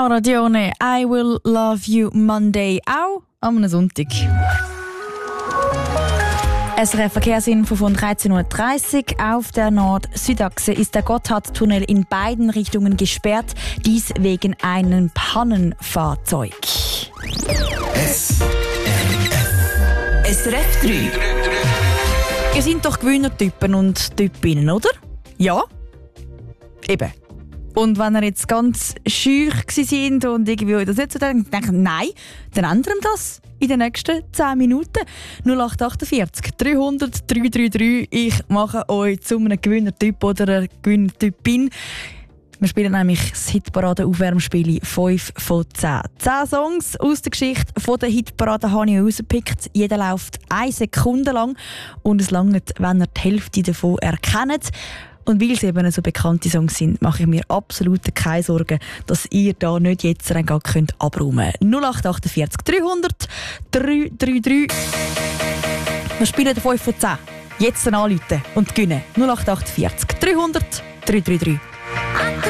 Laura Dione, I Will Love You Monday, auch am Sonntag. SRF Verkehrsinfo von 13.30 Uhr. Auf der Nord-Südachse ist der Gotthardtunnel in beiden Richtungen gesperrt, dies wegen einem Pannenfahrzeug. SRF 3. Ihr seid doch Gewinnertypen und Typinnen, oder? Ja? Eben. Und wenn ihr jetzt ganz schüch sind und irgendwie euch das nicht so denken, nein, dann ändern wir das in den nächsten 10 Minuten. 0848 300 333. Ich mache euch zu einem Gewinnertyp oder einer Gewinnertypin. Wir spielen nämlich das Hitparade-Aufwärmspiel 5 von 10. 10 Songs aus der Geschichte von der Hitparade habe ich rausgepickt. Jeder läuft 1 Sekunde lang und es langt, wenn ihr die Hälfte davon erkennt. Und weil es eben so bekannte Songs sind, mache ich mir absolut keine Sorgen, dass ihr da nicht jetzt abräumen könnt. 0848 300 333. Wir spielen 5 von 10. Jetzt anrufen und gewinnen. 0848 300 333.